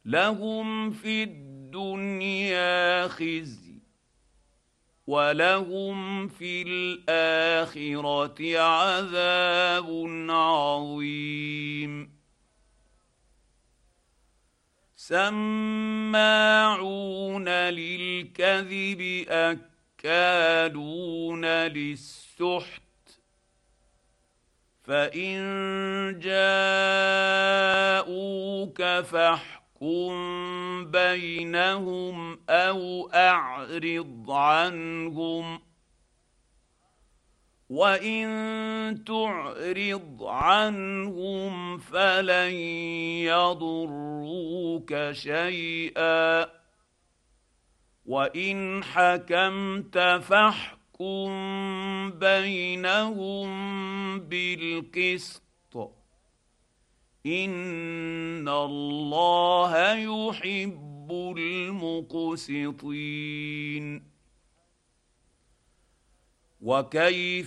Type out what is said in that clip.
لهم في الدنيا خزي ولهم في الاخره عذاب عظيم سماعون للكذب اكالون للسحت فان جاءوك فاحكم بينهم او اعرض عنهم وان تعرض عنهم فلن يضروك شيئا وان حكمت فاحكم بينهم بالقسط ان الله يحب المقسطين وكيف